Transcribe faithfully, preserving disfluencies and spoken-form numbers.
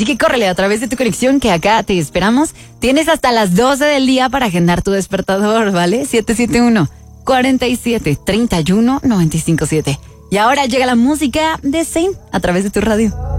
Así que córrele a través de tu conexión que acá te esperamos. Tienes hasta las doce del día para agendar tu despertador, ¿vale? siete siete uno, cuatro siete, tres uno, nueve cinco siete. Y ahora llega la música de Zayn a través de tu radio.